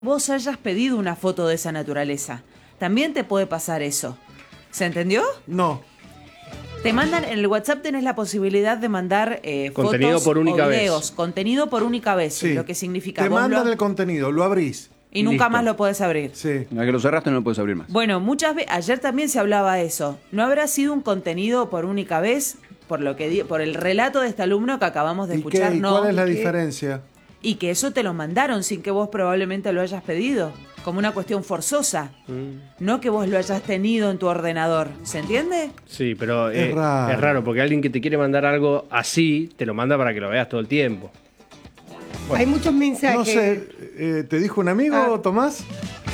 vos hayas pedido una foto de esa naturaleza. También te puede pasar eso. ¿Se entendió? No. Te mandan, en el WhatsApp tenés la posibilidad de mandar Contenido fotos por única o videos. vez. Contenido por única vez, Sí. lo que significa. Te Vos mandan lo- el contenido, lo abrís. y nunca Listo. más lo podés abrir. Sí. Una vez que lo cerraste no lo puedes abrir más. Bueno, muchas veces, ayer también se hablaba de eso. ¿No habrá sido un contenido por única vez? Por el relato de este alumno que acabamos de ¿Y escuchar, qué? ¿Y no. cuál es la Y que- diferencia? Y que eso te lo mandaron sin que vos probablemente lo hayas pedido, como una cuestión forzosa. No que vos lo hayas tenido en tu ordenador. ¿Se entiende? Sí, pero Es raro. es raro porque alguien que te quiere mandar algo así, te lo manda para que lo veas todo el tiempo. Hay muchos mensajes. No sé, ¿te dijo un amigo, Tomás?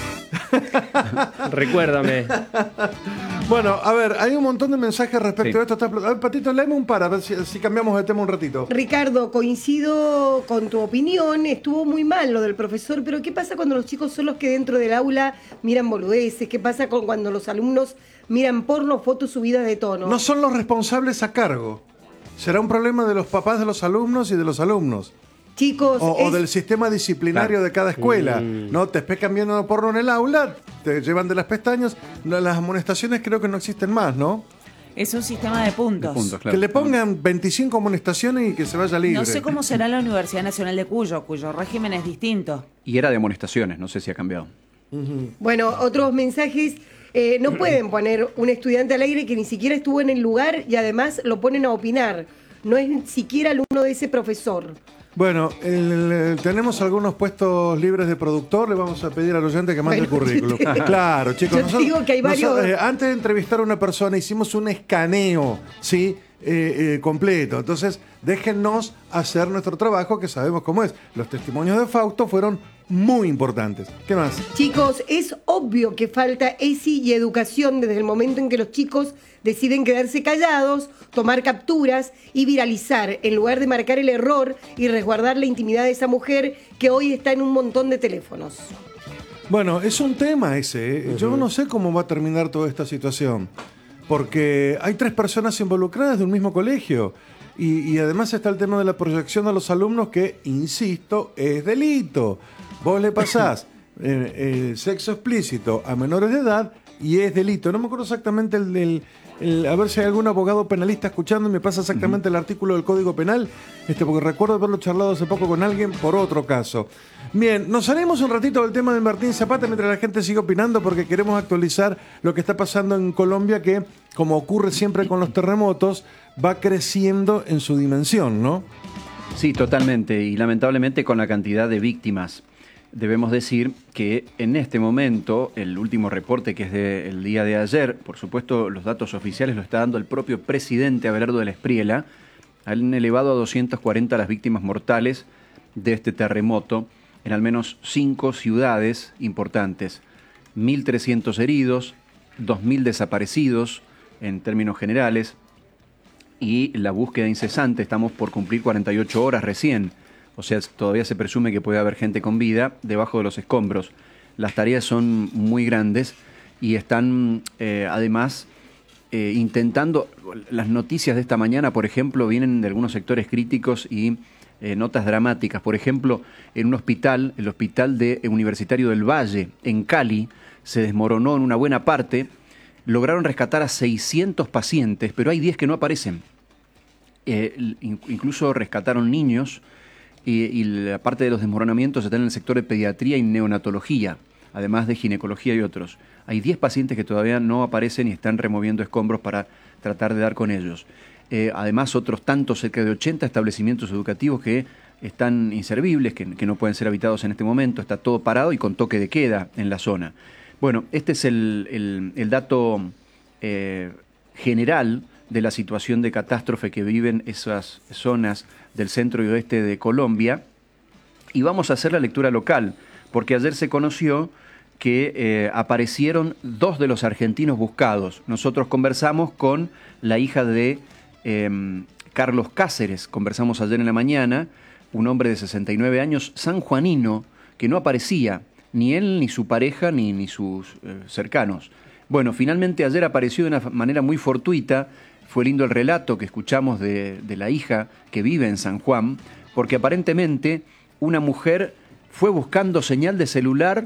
Recuérdame. Bueno, a ver, hay un montón de mensajes respecto Sí. a esto. A ver, Patito, léeme un par, a ver si cambiamos de tema un ratito. Ricardo, coincido con tu opinión, estuvo muy mal lo del profesor, pero ¿qué pasa cuando los chicos son los que dentro del aula miran boludeces? ¿Qué pasa cuando los alumnos miran porno, fotos subidas de tono? No son los responsables a cargo. Será un problema de los papás de los alumnos y de los alumnos. Chicos, O del sistema disciplinario Claro. de cada escuela. No te pescan viendo porno en el aula, te llevan de las pestañas. No, las amonestaciones creo que no existen más, ¿no? Es un sistema de puntos. Puntos, claro. Que le pongan 25 amonestaciones y que se vaya libre. No sé cómo será la Universidad Nacional de cuyo régimen es distinto. Y era de amonestaciones, no sé si ha cambiado. bueno, otros mensajes, no pueden poner un estudiante al aire que ni siquiera estuvo en el lugar y además lo ponen a opinar. No es ni siquiera alumno de ese profesor. Bueno, tenemos algunos puestos libres de productor. Le vamos a pedir al oyente que mande el currículum. Claro, chicos. Yo te digo que hay varios- Antes de entrevistar a una persona hicimos un escaneo, ¿sí? Completo. Entonces, déjennos hacer nuestro trabajo, que sabemos cómo es. Los testimonios de Fausto fueron muy importantes. ¿Qué más? Chicos, es obvio que falta ESI y educación desde el momento en que los chicos deciden quedarse callados, tomar capturas y viralizar, en lugar de marcar el error y resguardar la intimidad de esa mujer que hoy está en un montón de teléfonos. Bueno, es un tema ese. Yo no sé cómo va a terminar toda esta situación. Porque hay 3 personas involucradas de un mismo colegio. Y además está el tema de la proyección a los alumnos que, insisto, es delito. Vos le pasás sexo explícito a menores de edad y es delito. No me acuerdo exactamente a ver si hay algún abogado penalista escuchando y me pasa exactamente el artículo del Código Penal, porque recuerdo haberlo charlado hace poco con alguien por otro caso. Bien, nos salimos un ratito del tema de Martín Zapata mientras la gente sigue opinando porque queremos actualizar lo que está pasando en Colombia, que, como ocurre siempre con los terremotos, va creciendo en su dimensión, ¿no? Sí, totalmente. Y lamentablemente con la cantidad de víctimas. Debemos decir que en este momento, el último reporte que es del día de ayer, por supuesto los datos oficiales lo está dando el propio presidente Abelardo de la Espriella, han elevado a 240 las víctimas mortales de este terremoto en al menos 5 ciudades importantes. 1.300 heridos, 2.000 desaparecidos en términos generales y la búsqueda incesante, estamos por cumplir 48 horas recién. O sea, todavía se presume que puede haber gente con vida debajo de los escombros. Las tareas son muy grandes y están además intentando... Las noticias de esta mañana, por ejemplo, vienen de algunos sectores críticos y notas dramáticas. Por ejemplo, en un hospital, el Hospital Universitario del Valle, en Cali, se desmoronó en una buena parte. Lograron rescatar a 600 pacientes, pero hay 10 que no aparecen. Incluso rescataron niños. Y la parte de los desmoronamientos está en el sector de pediatría y neonatología, además de ginecología y otros. Hay 10 pacientes que todavía no aparecen y están removiendo escombros para tratar de dar con ellos. Además, otros tantos, cerca de 80 establecimientos educativos que están inservibles, que no pueden ser habitados en este momento. Está todo parado y con toque de queda en la zona. Bueno, este es el dato general de la situación de catástrofe que viven esas zonas del centro y oeste de Colombia. Y vamos a hacer la lectura local, porque ayer se conoció que aparecieron 2 de los argentinos buscados. Nosotros conversamos con la hija de Carlos Cáceres, conversamos ayer en la mañana, un hombre de 69 años, sanjuanino, que no aparecía, ni él, ni su pareja, ni sus cercanos. Bueno, finalmente ayer apareció de una manera muy fortuita. Fue lindo el relato que escuchamos de la hija que vive en San Juan, porque aparentemente una mujer fue buscando señal de celular